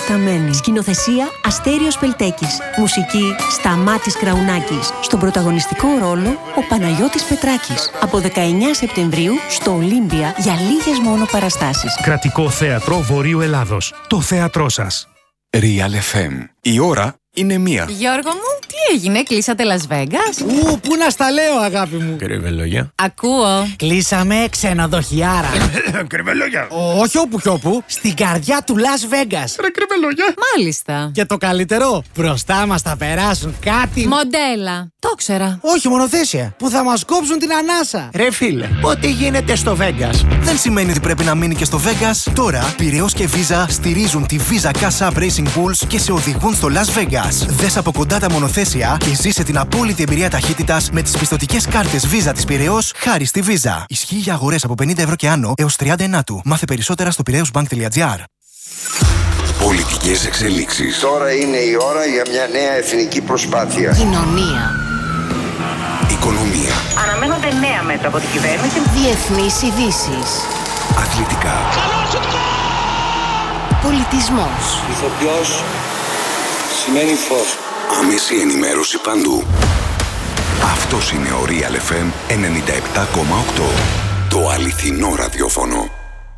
Σταμένη. Σκηνοθεσία Αστέριος Πελτέκης. Μουσική Σταμάτης Κραουνάκης. Στον πρωταγωνιστικό ρόλο ο Παναγιώτης Πετράκης. Από 19 Σεπτεμβρίου στο Ολύμπια για λίγες μόνο παραστάσεις. Κρατικό Θέατρο Βορείου Ελλάδος. Το θέατρό σας. Real FM. Η ώρα είναι 1. Γιώργο μου, τι έγινε, κλείσατε Las Vegas? Πού να στα λέω, αγάπη μου. Κρυβελόγια. Ακούω. Κλείσαμε ξενοδοχιάρα. Κρυβελόγια. Όχι όπου κι όπου, στην καρδιά του Las Vegas. Ρε κρυβελόγια. Μάλιστα. Και το καλύτερο, μπροστά μας θα περάσουν κάτι. Μοντέλα. Το ξέρα. Όχι, μονοθέσια. Που θα μας κόψουν την ανάσα. Ρε φίλε, ό,τι γίνεται στο Vegas δεν σημαίνει ότι πρέπει να μείνει και στο Vegas. Τώρα, Πειραιώς και Visa στηρίζουν τη Visa Cash App Racing Pools και σε οδηγούν στο Las Vegas. Δες από κοντά τα μονοθέσια και ζήσε την απόλυτη εμπειρία ταχύτητας με τις πιστωτικές κάρτες Visa της Πειραιώς χάρη στη Visa. Ισχύει για αγορές από 50 ευρώ και άνω έως 30 του. Μάθε περισσότερα στο piraeusbank.gr. Πολιτικές εξελίξεις. Τώρα είναι η ώρα για μια νέα εθνική προσπάθεια. Κοινωνία. Οικονομία. Αναμένονται νέα μέτρα από την κυβέρνηση. Διεθνείς ειδήσεις. Αθλητικά. Πολιτισμός. Ηθοποιός σημαίνει φως. Άμεση ενημέρωση παντού. Αυτός είναι ο Real FM 97,8. Το αληθινό ραδιόφωνο.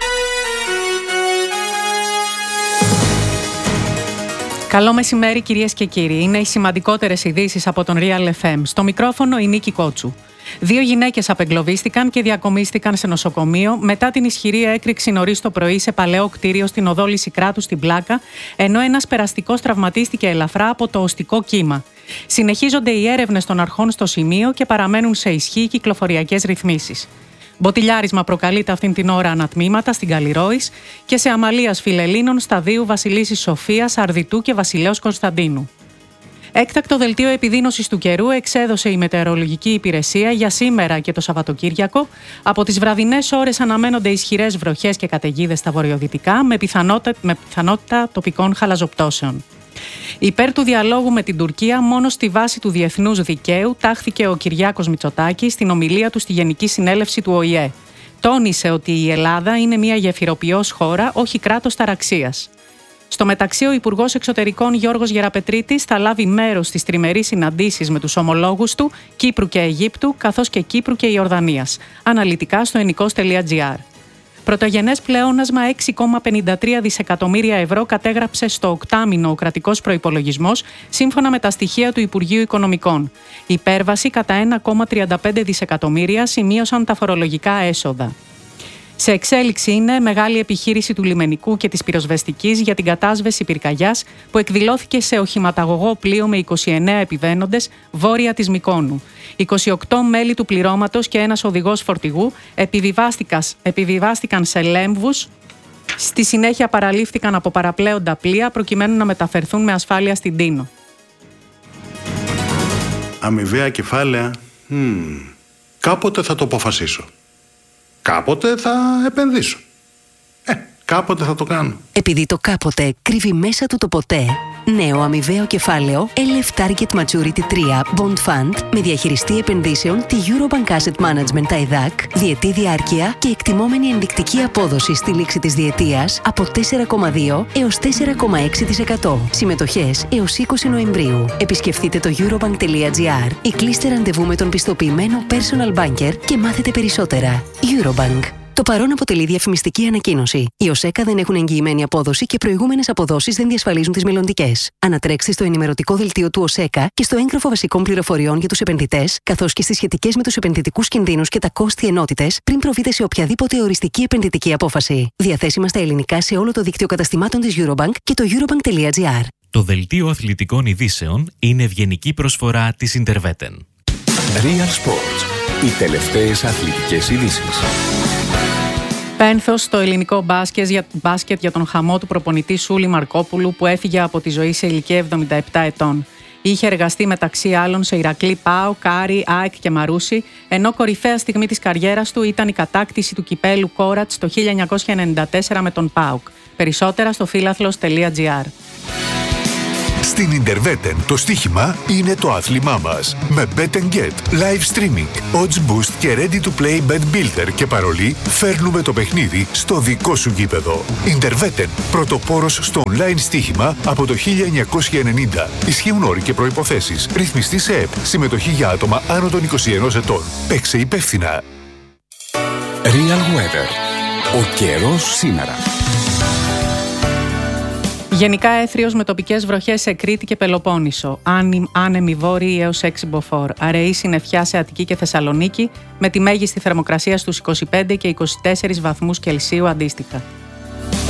Καλό μεσημέρι κυρίες και κύριοι. Είναι οι σημαντικότερες ειδήσεις από τον Real FM. Στο μικρόφωνο η Νίκη Κότσου. 2 γυναίκες απεγκλωβίστηκαν και διακομίστηκαν σε νοσοκομείο μετά την ισχυρή έκρηξη νωρίς το πρωί σε παλαιό κτίριο στην οδό Λυσικράτου στην Πλάκα, ενώ ένας περαστικός τραυματίστηκε ελαφρά από το οστικό κύμα. Συνεχίζονται οι έρευνες των αρχών στο σημείο και παραμένουν σε ισχύ οι κυκλοφοριακές ρυθμίσεις. Μποτιλιάρισμα προκαλείται αυτήν την ώρα ανατμήματα στην Καλλιρόης και σε Αμαλίας Φιλελλήνων Σταδίου Βασιλίσσης Σοφίας, Αρδιτού και Βασιλέως Κωνσταντίνου. Έκτακτο δελτίο επιδείνωσης του καιρού εξέδωσε η Μετεωρολογική Υπηρεσία για σήμερα και το Σαββατοκύριακο. Από τις βραδινές ώρες αναμένονται ισχυρές βροχές και καταιγίδες στα βορειοδυτικά με πιθανότητα τοπικών χαλαζοπτώσεων. Υπέρ του διαλόγου με την Τουρκία, μόνο στη βάση του διεθνούς δικαίου, τάχθηκε ο Κυριάκος Μητσοτάκης στην ομιλία του στη Γενική Συνέλευση του ΟΗΕ. Τόνισε ότι η Ελλάδα είναι μια γεφυροποιός χώρα, όχι κράτος ταραξίας. Στο μεταξύ, ο Υπουργός Εξωτερικών Γιώργος Γεραπετρίτης θα λάβει μέρος στις τριμερείς συναντήσεις με τους ομολόγους του Κύπρου και Αιγύπτου, καθώς και Κύπρου και Ιορδανίας. Αναλυτικά στο ενικός.gr. Πρωτογενές πλεόνασμα 6,53 δισεκατομμύρια ευρώ κατέγραψε στο οκτάμηνο ο κρατικός προϋπολογισμός, σύμφωνα με τα στοιχεία του Υπουργείου Οικονομικών. Υπέρβαση κατά 1,35 δισεκατομμύρια σημείωσαν τα φορολογικά έσοδα. Σε εξέλιξη είναι μεγάλη επιχείρηση του λιμενικού και της πυροσβεστικής για την κατάσβεση πυρκαγιάς που εκδηλώθηκε σε οχηματαγωγό πλοίο με 29 επιβαίνοντες βόρεια της Μυκόνου. 28 μέλη του πληρώματος και ένας οδηγός φορτηγού επιβιβάστηκαν σε λέμβους. Στη συνέχεια παραλήφθηκαν από παραπλέοντα πλοία προκειμένου να μεταφερθούν με ασφάλεια στην Τίνο. Αμοιβαία κεφάλαια. Κάποτε θα το αποφασίσω. Κάποτε θα επενδύσω. Κάποτε θα το κάνω. Επειδή το κάποτε κρύβει μέσα του το ποτέ, νέο αμοιβαίο κεφάλαιο LF Target Maturity 3 Bond Fund με διαχειριστή επενδύσεων τη Eurobank Asset Management TAIDAC, διετή διάρκεια και εκτιμόμενη ενδεικτική απόδοση στη λήξη της διετίας από 4,2 έως 4,6%. Συμμετοχές έως 20 Νοεμβρίου. Επισκεφτείτε το eurobank.gr ή κλείστε ραντεβού με τον πιστοποιημένο personal banker και μάθετε περισσότερα. Eurobank. Το παρόν αποτελεί διαφημιστική ανακοίνωση. Οι ΟΣΕΚΑ δεν έχουν εγγυημένη απόδοση και προηγούμενες αποδόσεις δεν διασφαλίζουν τις μελλοντικές. Ανατρέξτε στο ενημερωτικό δελτίο του ΟΣΕΚΑ και στο έγγραφο βασικών πληροφοριών για τους επενδυτές, καθώς και στις σχετικές με τους επενδυτικούς κινδύνους και τα κόστη ενότητες, πριν προβείτε σε οποιαδήποτε οριστική επενδυτική απόφαση. Διαθέσιμα στα ελληνικά σε όλο το δίκτυο καταστημάτων της Eurobank και το eurobank.gr. Το δελτίο αθλητικών ειδήσεων είναι ευγενική προσφορά της Interveten. Real Sports. Οι τελευταίες αθλητικές ειδήσεις. Πένθος στο ελληνικό μπάσκετ για τον χαμό του προπονητή Σούλη Μαρκόπουλου που έφυγε από τη ζωή σε ηλικία 77 ετών. Είχε εργαστεί μεταξύ άλλων σε Ηρακλή ΠΑΟΚ, Άρη, ΑΕΚ και Μαρούσι, ενώ κορυφαία στιγμή της καριέρας του ήταν η κατάκτηση του κυπέλου Κόρατς το 1994 με τον ΠΑΟΚ. Περισσότερα στο φίλαθλος.gr. Στην Interveten το στοίχημα είναι το άθλημά μας. Με Bet & Get, live streaming, odds boost και ready to play bet builder και παρολί, φέρνουμε το παιχνίδι στο δικό σου γήπεδο. Interveten, πρωτοπόρος στο online στοίχημα από το 1990. Ισχύουν όροι και προϋποθέσεις. Ρυθμιστή σε ΕΠ. Συμμετοχή για άτομα άνω των 21 ετών. Παίξε υπεύθυνα. Real Weather. Ο καιρός σήμερα. Γενικά έθριος με τοπικές βροχές σε Κρήτη και Πελοπόννησο. Άνεμοι βόρειοι έως 6 μποφόρ. Αραιή συννεφιά σε Αττική και Θεσσαλονίκη με τη μέγιστη θερμοκρασία στους 25 και 24 βαθμούς Κελσίου αντίστοιχα.